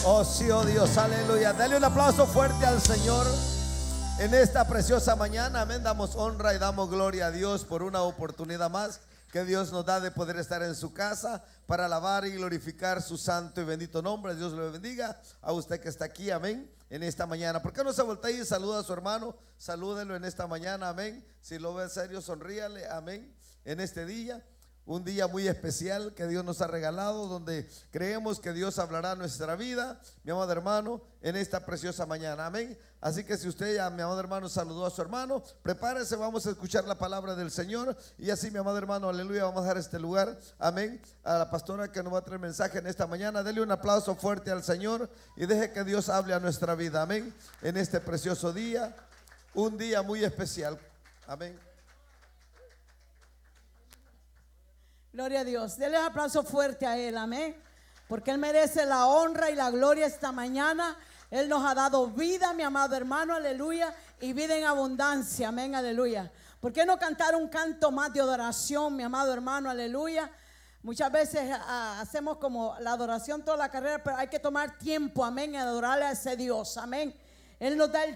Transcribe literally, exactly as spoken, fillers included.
Oh sí, oh Dios, aleluya. Dale un aplauso fuerte al Señor en esta preciosa mañana. Amén. Damos honra y damos gloria a Dios por una oportunidad más que Dios nos da de poder estar en su casa para alabar y glorificar su santo y bendito nombre. Dios le bendiga a usted que está aquí, amén, en esta mañana. ¿Por qué no se voltea y saluda a su hermano? Salúdelo en esta mañana, amén. Si lo ve serio, sonríale, amén, en este día. Un día muy especial que Dios nos ha regalado, donde creemos que Dios hablará a nuestra vida, mi amado hermano, en esta preciosa mañana, amén. Así que si usted ya, mi amado hermano, saludó a su hermano, prepárese, vamos a escuchar la palabra del Señor. Y así, mi amado hermano, aleluya, vamos a dar este lugar, amén, a la pastora que nos va a traer mensaje en esta mañana. Dele un aplauso fuerte al Señor y deje que Dios hable a nuestra vida, amén, en este precioso día, un día muy especial, amén. Gloria a Dios. Denle un aplauso fuerte a Él, amén. Porque Él merece la honra y la gloria esta mañana. Él nos ha dado vida, mi amado hermano, aleluya, y vida en abundancia, amén, aleluya. ¿Por qué no cantar un canto más de adoración, mi amado hermano, aleluya? Muchas veces uh, hacemos como la adoración toda la carrera, pero hay que tomar tiempo, amén, y adorarle a ese Dios, amén. Él nos da el